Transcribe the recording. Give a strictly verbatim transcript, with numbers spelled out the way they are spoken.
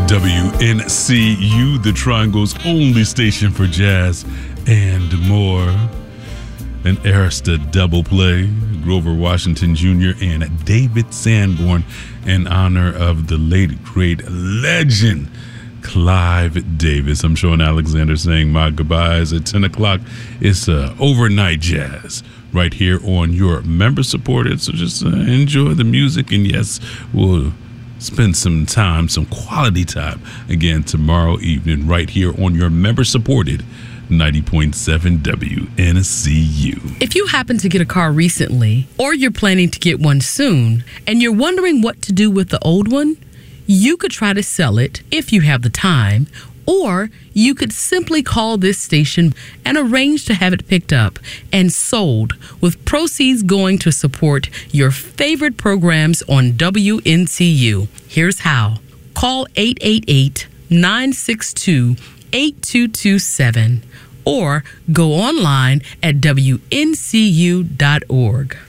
W N C U, the Triangle's only station for jazz and more. An Arista double play, Grover Washington Junior and David Sanborn, in honor of the late, great legend, Clive Davis. I'm Sean Alexander saying my goodbyes at ten o'clock. It's uh, overnight jazz right here on your member-supported, so just uh, enjoy the music, and yes, we'll spend some time, some quality time, again tomorrow evening right here on your member-supported ninety point seven W N C U. If you happen to get a car recently, or you're planning to get one soon, and you're wondering what to do with the old one, you could try to sell it if you have the time, or you could simply call this station and arrange to have it picked up and sold, with proceeds going to support your favorite programs on W N C U. Here's how. Call eight eight eight, nine six two, eight two two seven or go online at W N C U dot org.